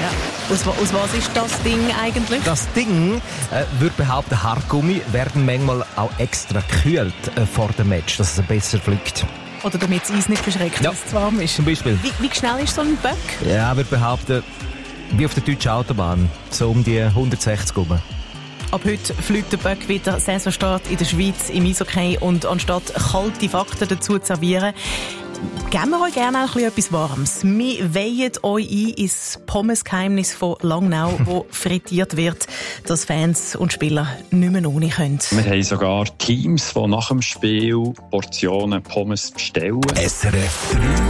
Ja. Aus was ist das Ding eigentlich? Das Ding, würde behaupten, Haargummi werden manchmal auch extra gekühlt vor dem Match, dass es besser fliegt. Oder damit das Eis nicht verschreckt, wenn es zu warm ist. Zum Beispiel. Wie schnell ist so ein Böck? Ja, würde behaupten, wie auf der deutschen Autobahn, so um die 160 rum. Ab heute fliegt der Böck wieder Saisonstart in der Schweiz im Eishockey und anstatt kalte Fakten dazu zu servieren, geben wir euch gerne auch etwas Warmes. Wir weihen euch ein ins Pommesgeheimnis von Langnau, wo frittiert wird, dass Fans und Spieler nicht mehr ohne können. Wir haben sogar Teams, die nach dem Spiel Portionen Pommes bestellen. SRF 3